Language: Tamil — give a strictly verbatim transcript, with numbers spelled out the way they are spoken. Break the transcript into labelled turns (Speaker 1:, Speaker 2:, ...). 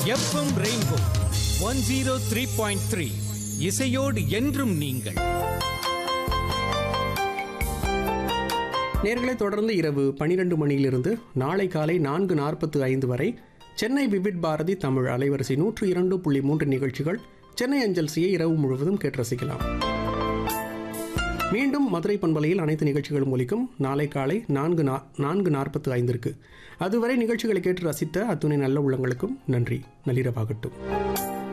Speaker 1: FM rainbow one zero three point three இசையோடு என்றும் நீங்கள்.
Speaker 2: நேர்களை தொடர்ந்து இரவு பனிரெண்டு மணியிலிருந்து நாளை காலை நான்கு நாற்பத்து ஐந்து வரை சென்னை விவிட் பாரதி தமிழ் அலைவரிசை நூற்று இரண்டு புள்ளி மூன்று நிகழ்ச்சிகள் சென்னை அஞ்சல்சியை இரவு முழுவதும் கேட்டு ரசிக்கலாம். மீண்டும் மதுரை பண்பலையில் அனைத்து நிகழ்ச்சிகளும் ஒலிக்கும் நாளை காலை நான்கு நா நான்கு நாற்பத்து ஐந்திற்கு. அதுவரை நிகழ்ச்சிகளை கேட்டு ரசித்த அத்துணை நல்ல உள்ளங்களுக்கும் நன்றி. நள்ளிரவாகட்டும்.